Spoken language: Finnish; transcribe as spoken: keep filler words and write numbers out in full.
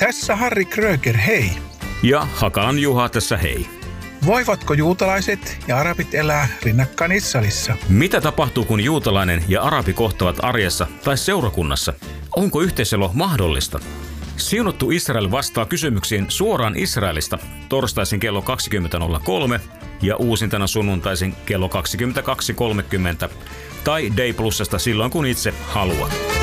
Tässä Harri Kröger, hei. Ja Hakalan Juha tässä hei. Voivatko juutalaiset ja arabit elää rinnakkain Israelissa? Mitä tapahtuu, kun juutalainen ja arabi kohtavat arjessa tai seurakunnassa? Onko yhteiselo mahdollista? Siunattu Israel vastaa kysymyksiin suoraan Israelista torstaisin kello kaksikymmentä nolla kolme ja uusintana sunnuntaisin kello kaksikymmentäkaksi kolmekymmentä tai Day Plusasta silloin kun itse haluat.